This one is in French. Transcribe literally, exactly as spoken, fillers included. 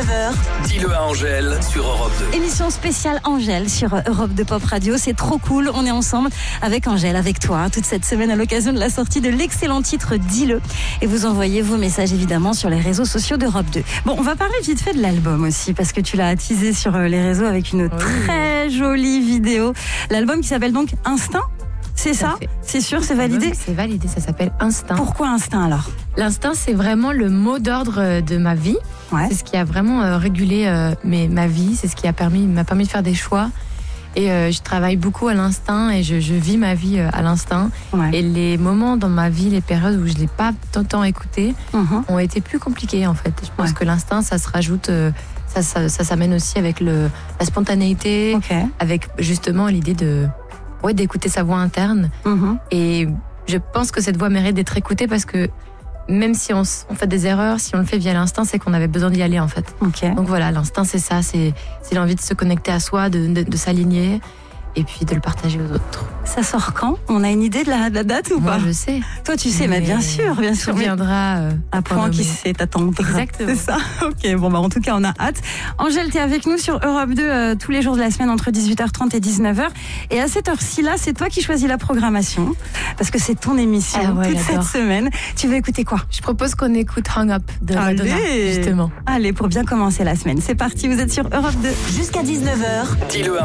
dix-neuf heures. Dis-le à Angèle sur Europe deux. Émission spéciale Angèle sur Europe deux Pop Radio. C'est trop cool. On est ensemble avec Angèle, avec toi, hein, toute cette semaine à l'occasion de la sortie de l'excellent titre Dis-le. Et vous envoyez vos messages évidemment sur les réseaux sociaux d'Europe deux. Bon, on va parler vite fait de l'album aussi parce que tu l'as teasé sur les réseaux avec une oui. très jolie vidéo. L'album qui s'appelle donc Instinct. C'est ça, c'est sûr, c'est validé. C'est validé, ça s'appelle Instinct. Pourquoi Instinct alors ? L'instinct, c'est vraiment le mot d'ordre de ma vie. Ouais. C'est ce qui a vraiment euh, régulé euh, mes, ma vie. C'est ce qui a permis, m'a permis de faire des choix. Et euh, je travaille beaucoup à l'instinct et je, je vis ma vie euh, à l'instinct. Ouais. Et les moments dans ma vie, les périodes où je l'ai pas tant, tant écouté, mm-hmm. ont été plus compliqués en fait. Je pense ouais. que l'instinct, ça se rajoute. Euh, ça, ça, ça s'amène aussi avec le, la spontanéité, okay. avec justement l'idée de ouais, d'écouter sa voix interne. Mm-hmm. Et je pense que cette voix mérite d'être écoutée parce que même si on, on fait des erreurs, si on le fait via l'instinct, c'est qu'on avait besoin d'y aller en fait. Okay. Donc voilà, l'instinct c'est ça, c'est, c'est l'envie de se connecter à soi, de, de, de s'aligner et puis de le partager aux autres. Ça sort quand ? On a une idée de la, de la date ou Moi, pas ? je sais. Toi tu sais, mais, mais bien sûr, bien sûr. Ça viendra euh, à point qui sait t'attendre. Exactement. C'est ça. Ok, bon bah en tout cas on a hâte. Angèle, t'es avec nous sur Europe deux euh, tous les jours de la semaine entre dix-huit heures trente et dix-neuf heures. Et à cette heure-ci là, c'est toi qui choisis la programmation parce que c'est ton émission ah ouais, toute j'adore. Cette semaine. Tu veux écouter quoi ? Je propose qu'on écoute Hang Up de Madonna, justement. Allez, pour bien commencer la semaine. C'est parti, vous êtes sur Europe deux. Jusqu'à dix-neuf heures. Dis-le à